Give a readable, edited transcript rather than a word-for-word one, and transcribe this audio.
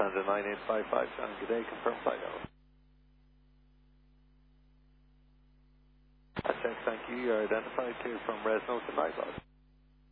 Lufthansa 9855, sound good day, confirm flight level. Thank you, you are identified here from Resno to Nightlock.